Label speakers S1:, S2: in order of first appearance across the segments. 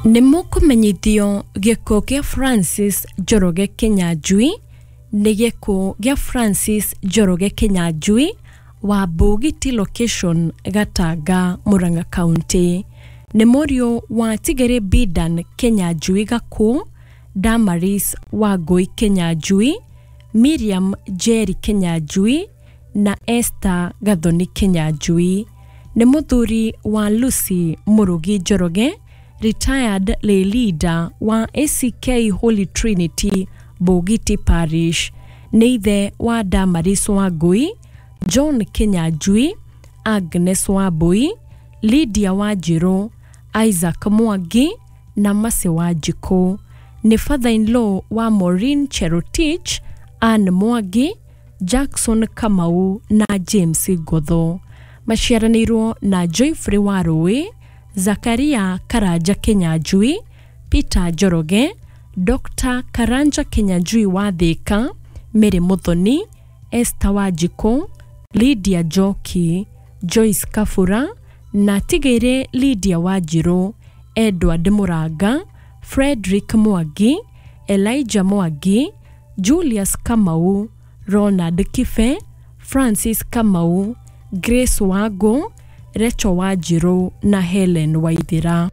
S1: Nimukumenyithio giko kia Francis Njoroge Kinyanjui ni giko gia Francis Njoroge Kinyanjui wa Bugiti location Gatanga Murang'a County. Ni morio wa Tigere Bidan Kinyanjui gaku, Damaris Wangui Kinyanjui, Miriam Jerry Kinyanjui na Esther Gathoni Kinyanjui. Ni muthuri wa Lucy Murugi Njoroge, retired lay leader wa ACK Holy Trinity Bugiti Parish. Ni ithe wa Damaris Wangui, John Kinyanjui, Agnes Wambui, Lydia Wanjiru, Isaac Mwangi na Mase Wanjiku. Ni father-in-law wa Maureen Cherotich, Anne Mwangi, Jackson Kamau na James Gotho. Maciaranirwo na Joyfrey Warui, Zakaria Karanja Kinyanjui, Peter Njoroge, Dr. Karanja Kinyanjui wa Thika, Mary Muthoni, Esther Wanjiku, Lydia Joki, Joyce Kafura na Tigere Lydia Wanjiru, Edward Muranga, Frederick Mwangi, Elijah Mwangi, Julius Kamau, Ronald Kife, Francis Kamau, Grace Wago, Rachel Wanjiru na Helen Waithira.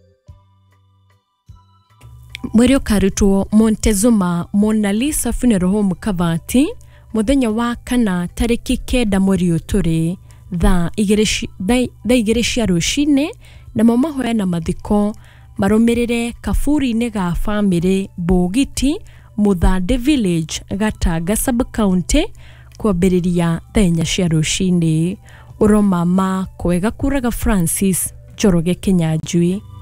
S1: Mweri ukarutwo Montezuma Mona Lisa Funeral Home Kavati muthenya wa kana tariki 9 mweri uturi thaa 2 cia rucine, na mahoya na mathiko marumirire kaburi-ini ga family Bugiti Muthande Village Gatanga Sub County kwambiriria thaa 4 cia rucine. Uromama kwega kuraga Francis Njoroge Kinyanjui.